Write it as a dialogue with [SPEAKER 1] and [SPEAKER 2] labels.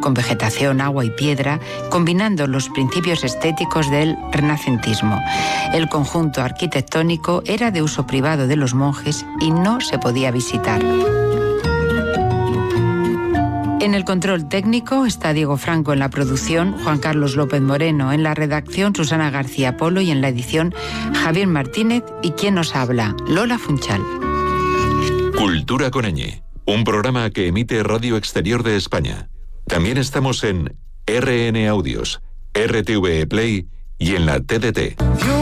[SPEAKER 1] con vegetación, agua y piedra, combinando los principios estéticos del renacentismo. El conjunto arquitectónico era de uso privado de los monjes y no se podía visitar. En el control técnico está Diego Franco, en la producción Juan Carlos López Moreno, en la redacción Susana García Polo y en la edición Javier Martínez y quien nos habla, Lola Funchal.
[SPEAKER 2] Cultura con ñ, un programa que emite Radio Exterior de España. También estamos en RN Audios, RTV Play y en la TDT.